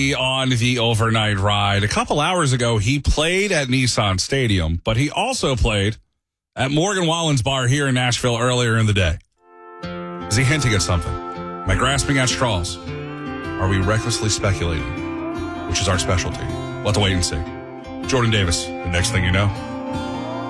On the overnight ride. A couple hours ago, he played at Nissan Stadium, but he also played at Morgan Wallen's bar here in Nashville earlier in the day. Is he hinting at something? Am I grasping at straws? Are we recklessly speculating? Which is our specialty. We'll have to wait and see. Jordan Davis, the next thing you know.